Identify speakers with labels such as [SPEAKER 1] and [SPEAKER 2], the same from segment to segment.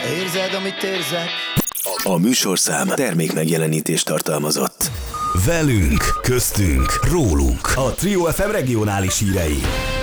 [SPEAKER 1] Érzed, amit érzek?
[SPEAKER 2] A műsorszám termékmegjelenítést tartalmazott.
[SPEAKER 3] Velünk, köztünk, rólunk. A Trio FM regionális hírei.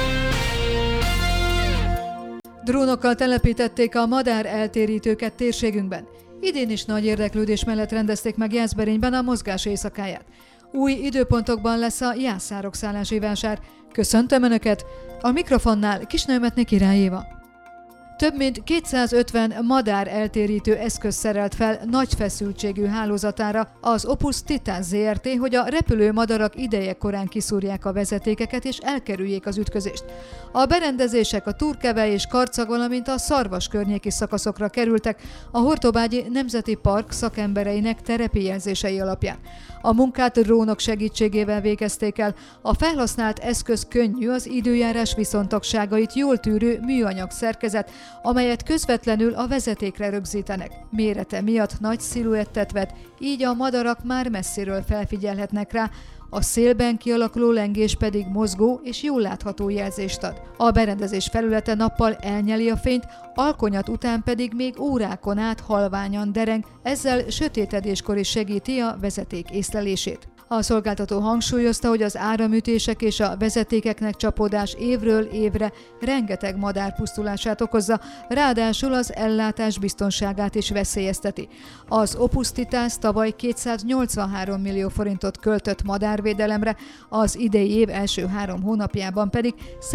[SPEAKER 4] Drónokkal telepítették a madár eltérítőket térségünkben. Idén is nagy érdeklődés mellett rendezték meg Jászberényben a mozgás éjszakáját. Új időpontokban lesz a jászárok szállási vásár. Köszöntöm Önöket! A mikrofonnál Kisnőmetné Király Éva. Több mint 250 madár eltérítő eszköz szerelt fel nagy feszültségű hálózatára az Opus Titan Zrt., hogy a repülő madarak idejekorán kiszúrják a vezetékeket és elkerüljék az ütközést. A berendezések a Turkeve és Karcag, valamint a Szarvas környéki szakaszokra kerültek a Hortobágyi Nemzeti Park szakembereinek terepi jelzései alapján. A munkát drónok segítségével végezték el. A felhasznált eszköz könnyű, az időjárás viszontagságait jól tűrő műanyag szerkezet, amelyet közvetlenül a vezetékre rögzítenek. Mérete miatt nagy sziluettet vet, így a madarak már messziről felfigyelhetnek rá, a szélben kialakuló lengés pedig mozgó és jól látható jelzést ad. A berendezés felülete nappal elnyeli a fényt, alkonyat után pedig még órákon át halványan dereng, ezzel sötétedéskor is segíti a vezeték észlelését. A szolgáltató hangsúlyozta, hogy az áramütések és a vezetékeknek csapódás évről évre rengeteg madár pusztulását okozza, ráadásul az ellátás biztonságát is veszélyezteti. Az Opus Titan tavaly 283 millió forintot költött madárvédelemre, az idei év első 3 hónapjában pedig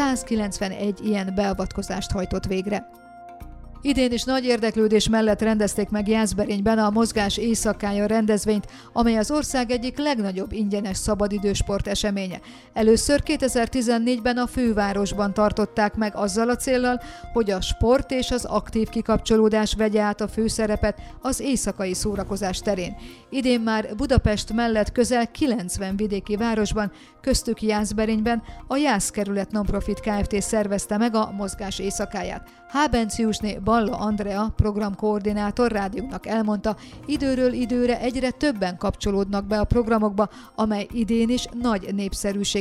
[SPEAKER 4] 191 ilyen beavatkozást hajtott végre. Idén is nagy érdeklődés mellett rendezték meg Jászberényben a Mozgás éjszakája rendezvényt, amely az ország egyik legnagyobb ingyenes szabadidősport eseménye. Először 2014-ben a fővárosban tartották meg azzal a céllal, hogy a sport és az aktív kikapcsolódás vegye át a főszerepet az éjszakai szórakozás terén. Idén már Budapest mellett közel 90 vidéki városban, köztük Jászberényben a Jászkerület Nonprofit Kft. Szervezte meg a Mozgás éjszakáját. Hábenciusné Balla Andrea programkoordinátor rádiónak elmondta, időről időre egyre többen kapcsolódnak be a programokba, amely idén is nagy népszerűség